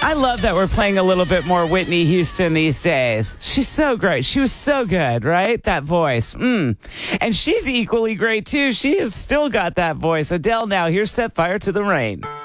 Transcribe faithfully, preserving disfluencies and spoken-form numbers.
I love that we're playing a little bit more Whitney Houston these days. She's so great. She was so good, right? That voice. Mm. And she's equally great, too. She has still got that voice. Adele now. Here's Set Fire to the Rain.